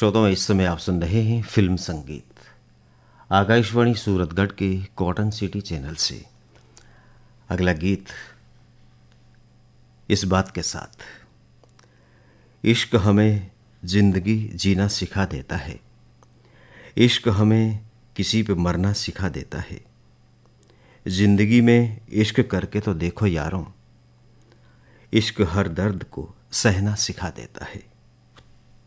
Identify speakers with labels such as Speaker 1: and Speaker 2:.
Speaker 1: श्रोताओं, इस समय आप सुन रहे हैं फिल्म संगीत आकाशवाणी सूरतगढ़ के कॉटन सिटी चैनल से। अगला गीत इस बात के साथ, इश्क हमें जिंदगी जीना सिखा देता है, इश्क हमें किसी पे मरना सिखा देता है। जिंदगी में इश्क करके तो देखो यारों, इश्क हर दर्द को सहना सिखा देता है।